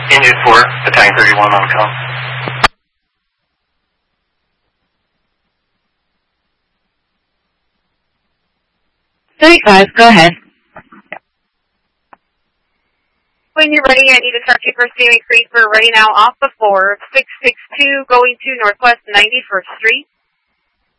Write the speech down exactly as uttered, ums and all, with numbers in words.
India four, Battalion thirty-one on call. thirty-five, go ahead. When you're ready, I need to start you for Stanley Creek. We're ready now off the four, six six two, going to Northwest ninety-first Street.